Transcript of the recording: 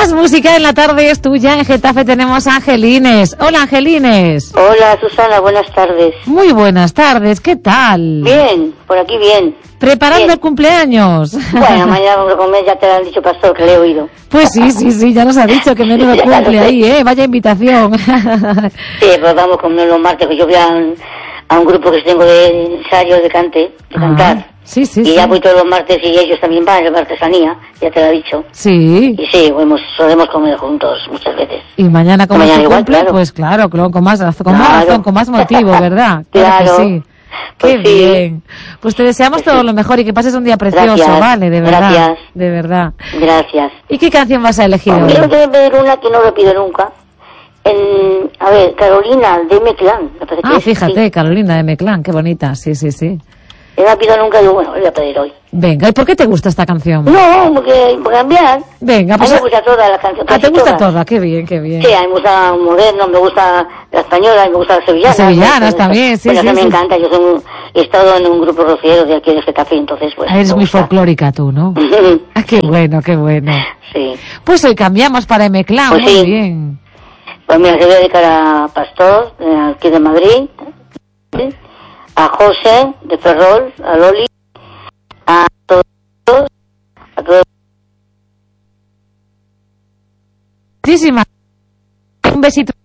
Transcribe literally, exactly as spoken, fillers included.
Más música en la tarde es tuya. En Getafe tenemos a Angelines. Hola, Angelines. Hola, Susana, buenas tardes. Muy buenas tardes, ¿qué tal? Bien, por aquí bien. ¿Preparando bien. el cumpleaños? Bueno, mañana vamos a comer, ya te lo han dicho, pastor, que le he oído. Pues sí, sí, sí, ya nos ha dicho que menudo cumple ahí, ¿eh? Vaya invitación. Sí, pues vamos con los martes, que yo voy a un, a un grupo que tengo de ensayos de cante, de Ah, cantar. sí, sí, y sí. ya voy todos los martes y ellos también van, es artesanía, ya te lo he dicho. Sí. Y sí, hemos, solemos comer juntos muchas veces. Y mañana como Mañana es tu igual, cumple, claro. pues claro, claro, con más razón, con más Claro. razón, con más motivo, ¿verdad? Claro. que sí. Pues Qué sí. bien. Pues te deseamos Pues todo sí. lo mejor y que pases un día precioso, Gracias. vale, de verdad. Gracias. De verdad. Gracias. ¿Y qué canción vas a elegir hoy? Yo quiero pedir una que no lo pido nunca. En, a ver, Carolina de Meclán. Me parece que Ah, es, fíjate, sí. Carolina de Meclán, qué bonita, sí, sí, sí. Yo no la pido nunca, digo, bueno, le voy a pedir hoy. Venga, ¿y por qué te gusta esta canción? No, porque por cambiar. Venga, pues... a mí me gusta toda la canción. Ah, ¿te casi gusta todas. toda? Qué bien, qué bien. Sí, a mí me gusta moderno, me gusta la española, me gusta la sevillana. Las sevillanas me gusta- también, sí, bueno, sí, que me sí. encanta, yo soy un- he estado en un grupo rociero de aquí de Getafe, entonces pues... Ah, eres me muy gusta. folclórica tú, ¿no? Ah, qué bueno, qué bueno. Sí. Pues hoy cambiamos para Meclán, Pues muy sí. bien. Pues mira, se voy a dedicar a Pastor, de aquí de Madrid, ¿sí? A José, de Ferrol, a Loli, a todos, a todos. Muchísimas. Un besito.